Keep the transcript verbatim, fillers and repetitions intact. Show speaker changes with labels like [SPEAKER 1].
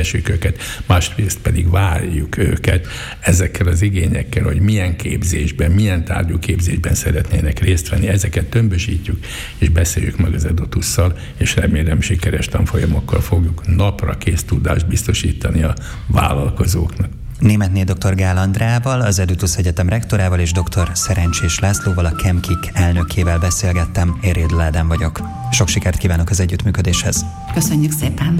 [SPEAKER 1] keresjük őket, másrészt pedig várjuk őket ezekkel az igényekkel, hogy milyen képzésben, milyen tárgyú képzésben szeretnének részt venni. Ezeket tömbösítjük, és beszéljük meg az Edutusszal, és remélem sikeres tanfolyamokkal fogjuk napra kész tudást biztosítani a vállalkozóknak.
[SPEAKER 2] Németné dr. Gál Andreával, az Edutusz Egyetem rektorával és dr. Szerencsés Lászlóval, a Chemkick elnökével beszélgettem. Én Rédl Ádám vagyok. Sok sikert kívánok az együttműködéshez.
[SPEAKER 3] Köszönjük szépen!